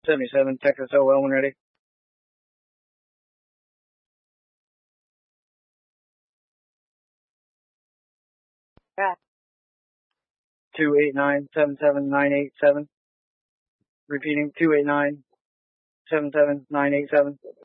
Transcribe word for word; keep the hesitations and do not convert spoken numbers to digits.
seventy-seven, Texas O L when ready. Yeah. two eight nine, seven seven nine eight seven. Repeating, two eight nine, seven seven nine eight seven.